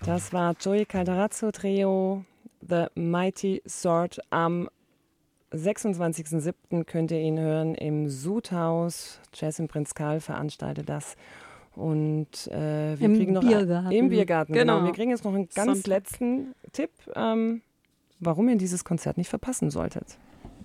Das war Joey Calderazzo Trio, The Mighty Sword. Am 26.07. könnt ihr ihn hören im Sudhaus. Jazz im Prinz Karl veranstaltet das. Und wir kriegen noch Biergarten. Im Biergarten, genau. Wir Genau. kriegen jetzt noch einen ganz letzten Tipp, warum ihr dieses Konzert nicht verpassen solltet.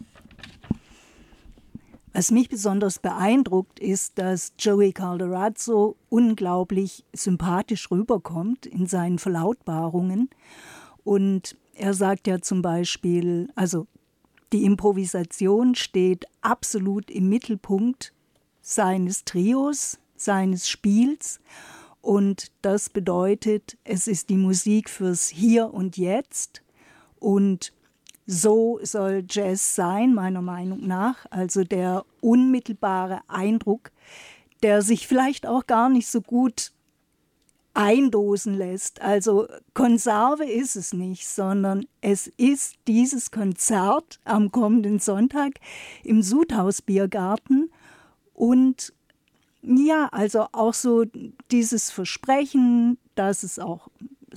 Was mich besonders beeindruckt, ist, dass Joey Calderazzo unglaublich sympathisch rüberkommt in seinen Verlautbarungen. Und er sagt ja zum Beispiel, also die Improvisation steht absolut im Mittelpunkt seines Trios, seines Spiels. Und das bedeutet, es ist die Musik fürs Hier und Jetzt. Und so soll Jazz sein, meiner Meinung nach. Also der unmittelbare Eindruck, der sich vielleicht auch gar nicht so gut eindosen lässt. Also Konserve ist es nicht, sondern es ist dieses Konzert am kommenden Sonntag im Sudhaus Biergarten. Und ja, also auch so dieses Versprechen, dass es auch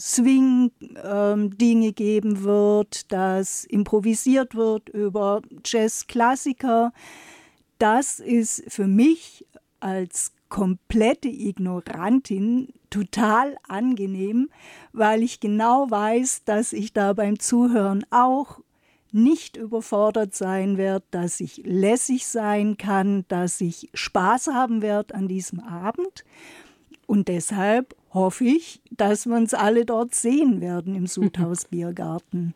Swing-Dinge geben wird, dass improvisiert wird über Jazz-Klassiker. Das ist für mich als komplette Ignorantin total angenehm, weil ich genau weiß, dass ich da beim Zuhören auch nicht überfordert sein werde, dass ich lässig sein kann, dass ich Spaß haben werde an diesem Abend. Und deshalb hoffe ich, dass wir uns alle dort sehen werden im Sudhaus Biergarten.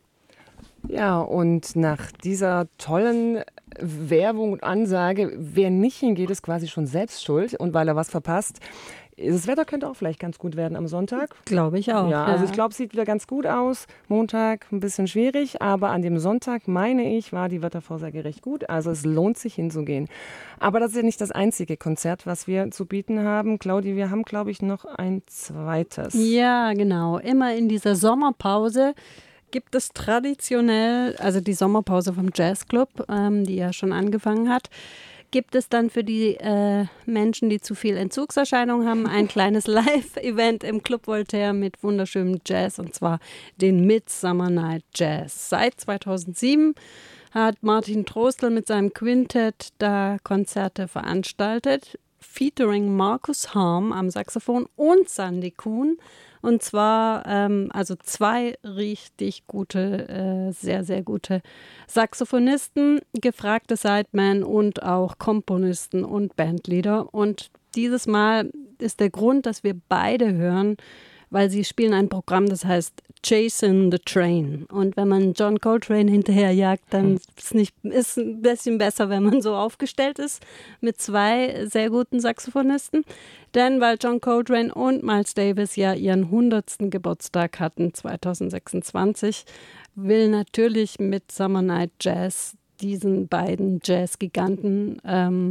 Ja, und nach dieser tollen Werbung und Ansage, wer nicht hingeht, ist quasi schon selbst schuld und weil er was verpasst. Das Wetter könnte auch vielleicht ganz gut werden am Sonntag. Glaube ich auch. Ja, also ich glaube, es sieht wieder ganz gut aus. Montag ein bisschen schwierig, aber an dem Sonntag, meine ich, war die Wettervorsage recht gut. Also es lohnt sich hinzugehen. Aber das ist ja nicht das einzige Konzert, was wir zu bieten haben. Claudi, wir haben, glaube ich, noch ein zweites. Ja, genau. Immer in dieser Sommerpause gibt es traditionell, also die Sommerpause vom Jazzclub, die ja schon angefangen hat, gibt es dann für die Menschen, die zu viel Entzugserscheinungen haben, ein kleines Live-Event im Club Voltaire mit wunderschönem Jazz, und zwar den Midsummer Night Jazz. Seit 2007 hat Martin Trostel mit seinem Quintett da Konzerte veranstaltet, featuring Markus Harm am Saxophon und Sandy Kuhn. Und zwar also zwei richtig gute, sehr, sehr gute Saxophonisten, gefragte Sidemen und auch Komponisten und Bandleader. Und dieses Mal ist der Grund, dass wir beide hören, weil sie spielen ein Programm, das heißt Chasing the Train. Und wenn man John Coltrane hinterherjagt, dann ist ein bisschen besser, wenn man so aufgestellt ist mit zwei sehr guten Saxophonisten. Denn weil John Coltrane und Miles Davis ja ihren 100. Geburtstag hatten, 2026, will natürlich mit Summer Night Jazz diesen beiden Jazz-Giganten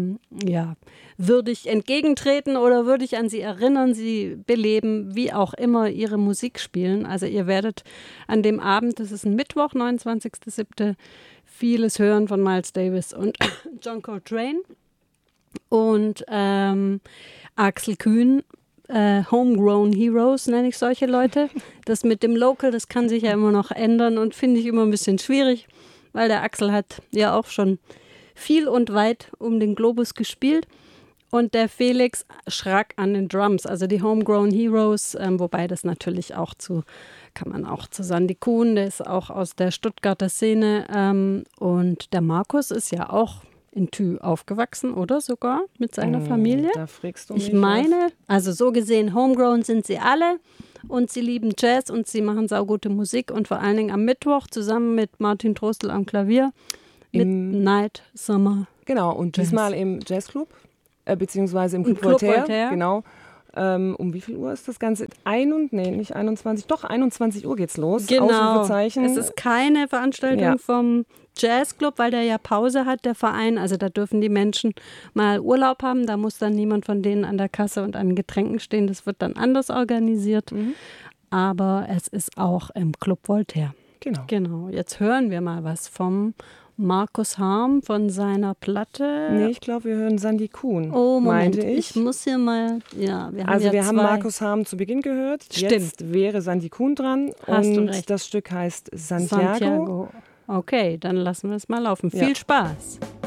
würdig entgegentreten oder würdig an sie erinnern, sie beleben, wie auch immer ihre Musik spielen. Also ihr werdet an dem Abend, das ist ein Mittwoch, 29.07., vieles hören von Miles Davis und John Coltrane und Axel Kühn. Homegrown Heroes nenne ich solche Leute. Das mit dem Local, das kann sich ja immer noch ändern und finde ich immer ein bisschen schwierig, weil der Axel hat ja auch schon viel und weit um den Globus gespielt. Und der Felix Schrack an den Drums, also die Homegrown Heroes, wobei das natürlich auch kann man auch zu Sandy Kuhn, der ist auch aus der Stuttgarter Szene. Und der Markus ist ja auch in Thü aufgewachsen, oder sogar mit seiner Familie. Da fragst du mich. Ich meine, also so gesehen, Homegrown sind sie alle. Und sie lieben Jazz und sie machen saugute Musik und vor allen Dingen am Mittwoch zusammen mit Martin Trostel am Klavier Midnight Summer. Genau, und Jazz. diesmal im Jazzclub, beziehungsweise im Club Club Voltaire. Voltaire. Genau. Um wie viel Uhr ist das Ganze? Nicht 21, doch 21 Uhr geht's los. Genau, Ausrufezeichen. es ist keine Veranstaltung vom Jazzclub, weil der ja Pause hat, der Verein. Also da dürfen die Menschen mal Urlaub haben. Da muss dann niemand von denen an der Kasse und an Getränken stehen. Das wird dann anders organisiert. Aber es ist auch im Club Voltaire. Genau. Genau, jetzt hören wir mal was vom Markus Harm von seiner Platte. Nee, ich glaube, wir hören Sandy Kuhn, Oh, Moment, meinte ich. muss hier mal, ja, wir haben Also ja wir haben zwei. Markus Harm zu Beginn gehört. Stimmt. Jetzt wäre Sandy Kuhn dran. Hast du und recht. das Stück heißt Santiago. Okay, dann lassen wir es mal laufen. Ja. Viel Spaß.